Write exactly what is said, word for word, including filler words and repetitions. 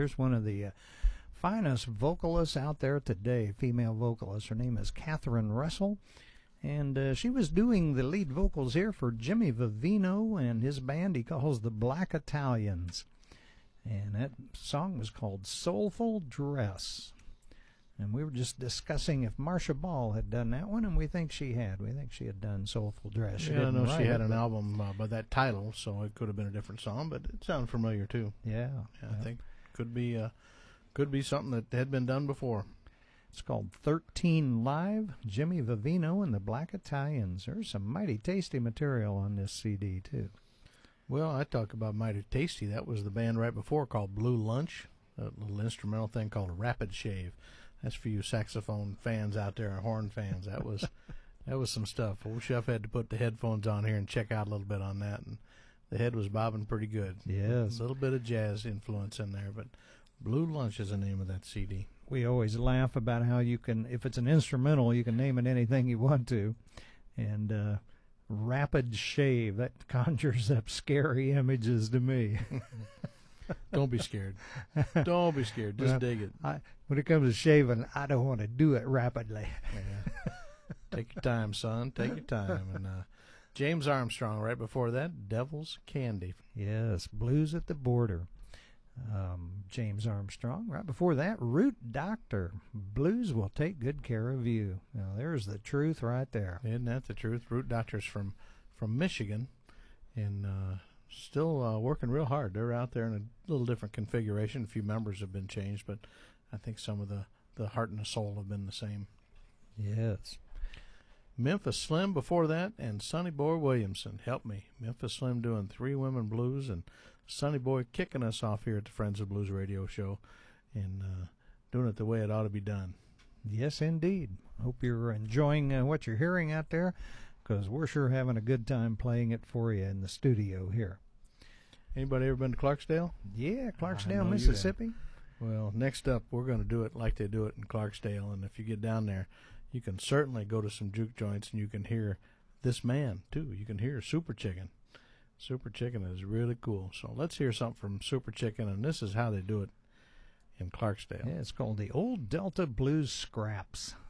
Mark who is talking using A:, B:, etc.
A: Here's one of the uh, finest vocalists out there today, female vocalist. Her name is Catherine Russell, and uh, she was doing the lead vocals here for Jimmy Vivino and his band he calls the Black Italians. And that song was called Soulful Dress. And we were just discussing if Marcia Ball had done that one, and we think she had. We think she had done Soulful Dress. She
B: yeah, I know she had
A: it,
B: an album uh, by that title, so it could have been a different song, but it sounded familiar too.
A: Yeah,
B: yeah,
A: yeah.
B: I think could be uh, could be something that had been done before.
A: It's called thirteen Live, Jimmy Vivino and the Black Italians. There's some mighty tasty material on this C D too.
B: Well, I talk about Mighty Tasty. That was the band right before called Blue Lunch, a little instrumental thing called Rapid Shave. That's for you saxophone fans out there and horn fans. That was that was some stuff. Old Chef had to put the headphones on here and check out a little bit on that, and the head was bobbing pretty good.
A: Yes.
B: A little bit of jazz influence in there, but Blue Lunch is the name of that C D.
A: We always laugh about how you can, if it's an instrumental, you can name it anything you want to. And uh, Rapid Shave, that conjures up scary images to me.
B: Don't be scared. Don't be scared. Just
A: well,
B: dig it.
A: I, when it comes to shaving, I don't want to do it rapidly.
B: Yeah. Take your time, son. Take your time. And uh, James Armstrong, right before that, Devil's Candy.
A: Yes, Blues at the Border. Um, James Armstrong. Right before that, Root Doctor. Blues will take good care of you. Now, there's the truth right there.
B: Isn't that the truth? Root Doctor's from, from Michigan, and uh, still uh, working real hard. They're out there in a little different configuration. A few members have been changed, but I think some of the, the heart and the soul have been the same.
A: Yes.
B: Memphis Slim before that, and Sonny Boy Williamson. Help me. Memphis Slim doing Three Women Blues, and Sonny Boy kicking us off here at the Friends of Blues radio show, and uh, doing it the way it ought to be done.
A: Yes, indeed. Hope you're enjoying uh, what you're hearing out there, because we're sure having a good time playing it for you in the studio here.
B: Anybody ever been to Clarksdale?
A: Yeah, Clarksdale,
B: I know you
A: Mississippi.
B: have. Well, next up, we're going to do it like they do it in Clarksdale, and if you get down there, you can certainly go to some juke joints, and you can hear this man, too. You can hear Super Chicken. Super Chicken is really cool. So let's hear something from Super Chicken, and this is how they do it in Clarksdale.
A: Yeah, it's called the Old Delta Blues Scraps.